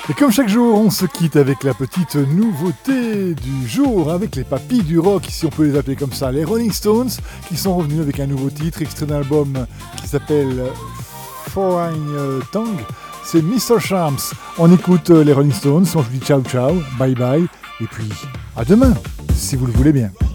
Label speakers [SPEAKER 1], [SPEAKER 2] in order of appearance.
[SPEAKER 1] Et comme chaque jour, on se quitte avec la petite nouveauté du jour, avec les papis du rock, si on peut les appeler comme ça, les Rolling Stones, qui sont revenus avec un nouveau titre, extrait d'un album qui s'appelle Foreign Tongue. C'est Mr. Shams. On écoute les Rolling Stones, on se dit ciao ciao, bye bye, et puis à demain, si vous le voulez bien.